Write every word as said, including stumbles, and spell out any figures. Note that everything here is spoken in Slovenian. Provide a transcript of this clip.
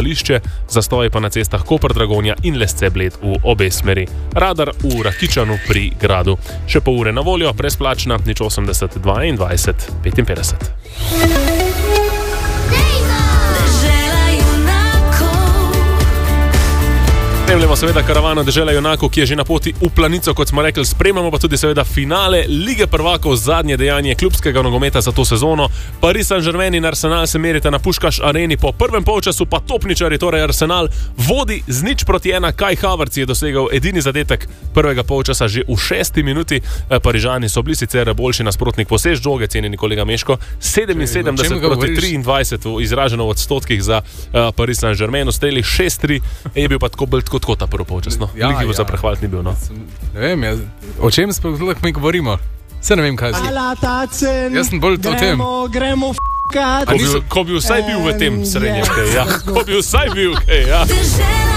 letališče, zastoji pa na cestah Koper-Dragonja in Lesce-Bled v obe smeri. Radar v Rakičanu pri gradu. Še pol ure na voljo, brezplačna, nič osemdeset dvaindvajset petinpetdeset. Spremljamo seveda karavano Dežela junakov, ki je že na poti v Planico, kot smo rekli, spremljamo pa tudi seveda finale Lige prvakov, zadnje dejanje klubskega nogometa za to sezono. Paris Saint-Germain in Arsenal se merita na Puškaš areni, po prvem polčasu pa topničarji, torej Arsenal, vodi z nič proti ena. Kai Havertz je dosegel edini zadetek prvega polčasa že v šesti minuti. Parižani so bili sicer boljši nasprotnik, posež žoge, cenjeni kolega Meško, sedeminsedemdeset proti triindvajset izraženo v odstotkih za uh, Paris Saint-Germain, v strelih šest tri, je bil pa tako bolj tako ta prvo polčas, no. Ja, Ligi bo ja. za prehvaliti ni bil, no. Ne vem, jaz, o čem sploh mi govorimo? Se ne vem, kaj je. Jaz sem bolj to o tem. Gremo f***kat. Ko bi, ko bi vsaj bil v tem srednjem, kaj, ja. Ko bi vsaj bil, kaj, ja.